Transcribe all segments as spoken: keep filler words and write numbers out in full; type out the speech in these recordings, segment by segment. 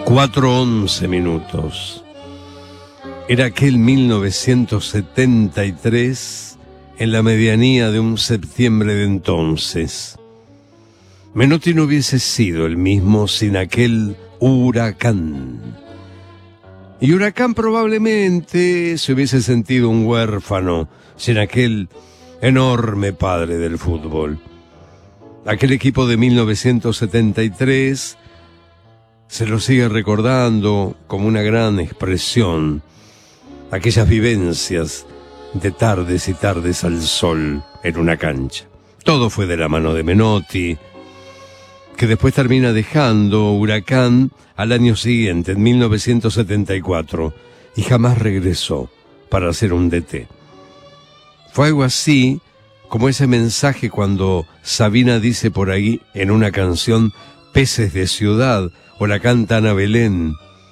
cuatro once minutos. Era aquel mil novecientos setenta y tres, en la medianía de un septiembre de entonces. Menotti no hubiese sido el mismo sin aquel huracán. Y Huracán probablemente se hubiese sentido un huérfano sin aquel enorme padre del fútbol. Aquel equipo de mil novecientos setenta y tres se lo sigue recordando como una gran expresión. Aquellas vivencias de tardes y tardes al sol en una cancha. Todo fue de la mano de Menotti, que después termina dejando Huracán al año siguiente, en mil novecientos setenta y cuatro, y jamás regresó para ser un D T. Fue algo así como ese mensaje cuando Sabina dice por ahí en una canción Peces de Ciudad, o la canta Ana Belén,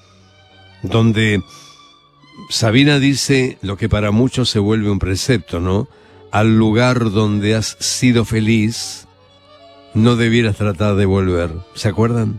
donde Sabina dice lo que para muchos se vuelve un precepto, ¿no? Al lugar donde has sido feliz, no debieras tratar de volver. ¿Se acuerdan?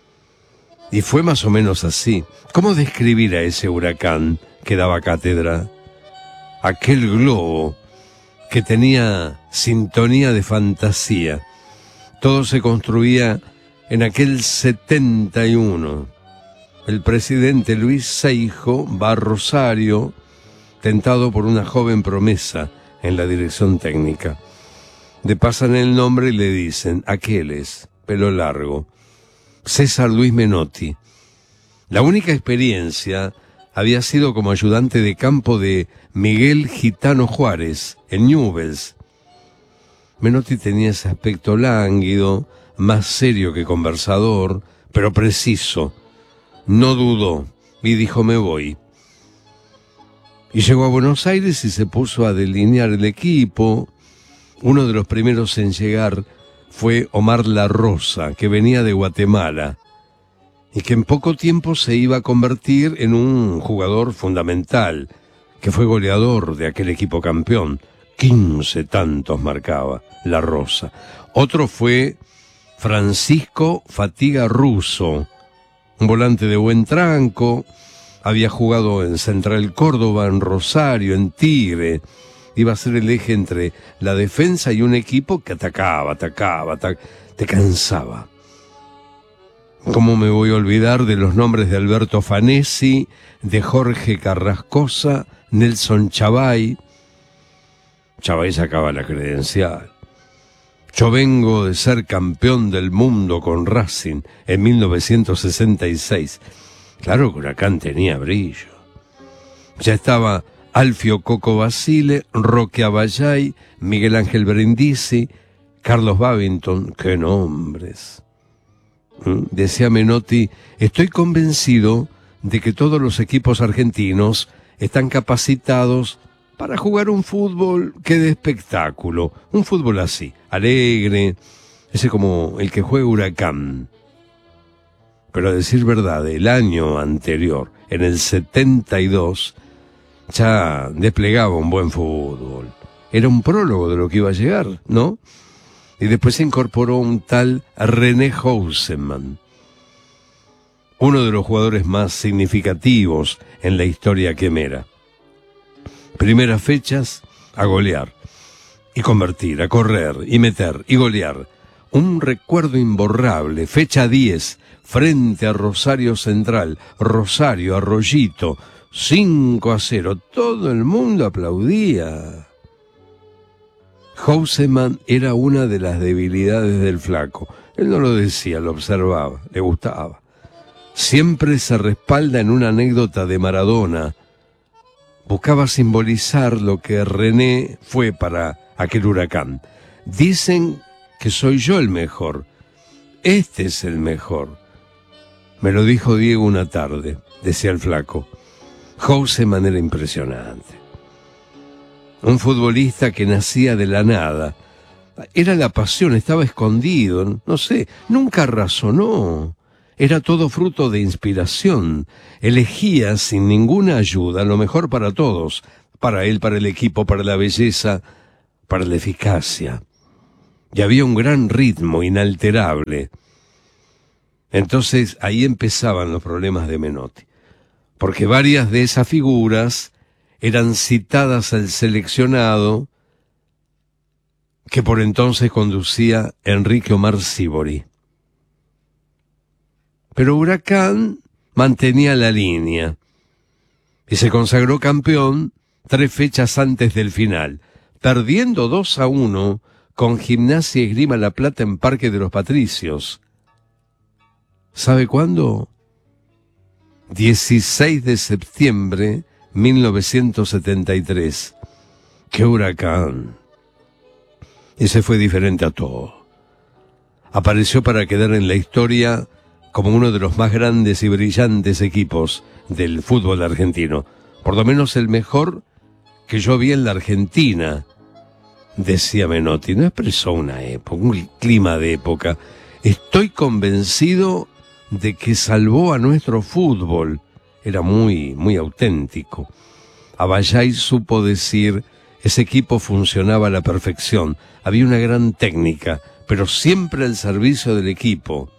Y fue más o menos así. ¿Cómo describir a ese huracán que daba cátedra? Aquel globo que tenía sintonía de fantasía. Todo se construía en aquel setenta y uno. El presidente Luis Seijo va a Rosario, tentado por una joven promesa en la dirección técnica. Le pasan el nombre y le dicen, aquel es, pelo largo, César Luis Menotti. La única experiencia había sido como ayudante de campo de Miguel Gitano Juárez, en Newell's. Menotti tenía ese aspecto lánguido, más serio que conversador, pero preciso. No dudó y dijo, me voy. Y llegó a Buenos Aires y se puso a delinear el equipo. Uno de los primeros en llegar fue Omar La Rosa, que venía de Guatemala, y que en poco tiempo se iba a convertir en un jugador fundamental, que fue goleador de aquel equipo campeón. Quince tantos marcaba La Rosa. Otro fue Francisco Fatiga Russo, un volante de buen tranco, había jugado en Central Córdoba, en Rosario, en Tigre. Iba a ser el eje entre la defensa y un equipo que atacaba, atacaba, atacaba, te cansaba. ¿Cómo me voy a olvidar de los nombres de Alberto Fanesi, de Jorge Carrascosa, Nelson Chavay? Chavay sacaba la credencial. Yo vengo de ser campeón del mundo con Racing en mil novecientos sesenta y seis. Claro que Huracán tenía brillo. Ya estaba Alfio Coco Basile, Roque Abayay, Miguel Ángel Brindisi, Carlos Babington. ¡Qué nombres! ¿Mm? Decía Menotti, estoy convencido de que todos los equipos argentinos están capacitados para jugar un fútbol que dé espectáculo. Un fútbol así, alegre, ese como el que juega Huracán. Pero a decir verdad, el año anterior, en el setenta y dos, ya desplegaba un buen fútbol. Era un prólogo de lo que iba a llegar, ¿no? Y después se incorporó un tal René Houseman, uno de los jugadores más significativos en la historia quemera. Primeras fechas, a golear, y convertir, a correr, y meter, y golear. Un recuerdo imborrable, fecha diez, frente a Rosario Central, Rosario, Arroyito, cinco a cero, todo el mundo aplaudía. Houseman era una de las debilidades del flaco. Él no lo decía, lo observaba, le gustaba. Siempre se respalda en una anécdota de Maradona. Buscaba simbolizar lo que René fue para aquel Huracán. Dicen que soy yo el mejor. Este es el mejor. Me lo dijo Diego una tarde, decía el flaco. Houseman era impresionante. Un futbolista que nacía de la nada. Era la pasión, estaba escondido, no sé, nunca razonó. Era todo fruto de inspiración. Elegía sin ninguna ayuda lo mejor para todos, para él, para el equipo, para la belleza, para la eficacia. Y había un gran ritmo inalterable. Entonces ahí empezaban los problemas de Menotti, porque varias de esas figuras eran citadas al seleccionado que por entonces conducía Enrique Omar Sívori. Pero Huracán mantenía la línea y se consagró campeón tres fechas antes del final, perdiendo dos a uno con Gimnasia y Esgrima La Plata en Parque de los Patricios. ¿Sabe cuándo? dieciséis de septiembre de mil novecientos setenta y tres. ¡Qué Huracán! Ese fue diferente a todo. Apareció para quedar en la historia como uno de los más grandes y brillantes equipos del fútbol argentino. Por lo menos el mejor que yo vi en la Argentina, decía Menotti. No expresó una época, un clima de época. Estoy convencido de que salvó a nuestro fútbol. Era muy, muy auténtico. Abayay supo decir, ese equipo funcionaba a la perfección. Había una gran técnica, pero siempre al servicio del equipo.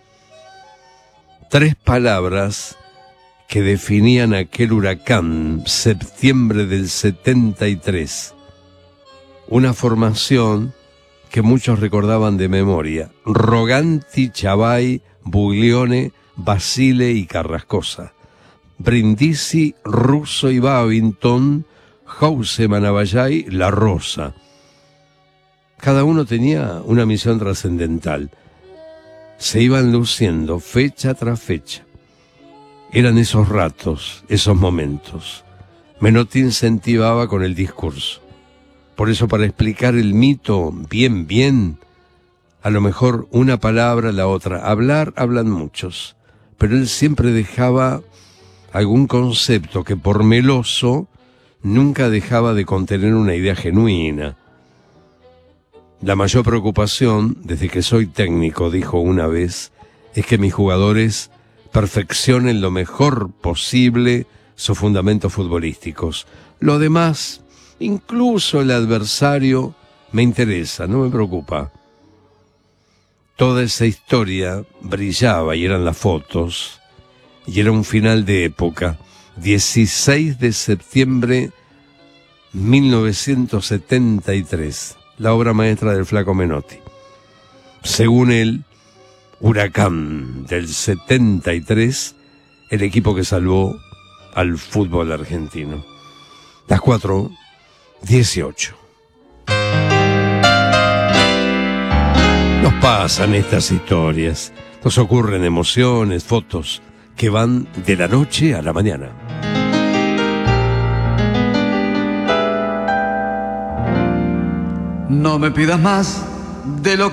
Tres palabras que definían aquel Huracán, septiembre del setenta y tres. Una formación que muchos recordaban de memoria: Roganti, Chavay, Buglione, Basile y Carrascosa, Brindisi, Russo y Babington, Houseman, Abayay, La Rosa. Cada uno tenía una misión trascendental. Se iban luciendo fecha tras fecha. Eran esos ratos, esos momentos. Menotti incentivaba con el discurso. Por eso, para explicar el mito bien, bien, a lo mejor una palabra, la otra. Hablar, hablan muchos, pero él siempre dejaba algún concepto que, por meloso, nunca dejaba de contener una idea genuina. La mayor preocupación, desde que soy técnico, dijo una vez, es que mis jugadores perfeccionen lo mejor posible sus fundamentos futbolísticos. Lo demás, incluso el adversario, me interesa, no me preocupa. Toda esa historia brillaba y eran las fotos, y era un final de época. dieciséis de septiembre de mil novecientos setenta y tres, la obra maestra del Flaco Menotti. Según él, Huracán del setenta y tres, el equipo que salvó al fútbol argentino. Las cuatro dieciocho. Nos pasan estas historias, nos ocurren emociones, fotos que van de la noche a la mañana. No me pidas más de lo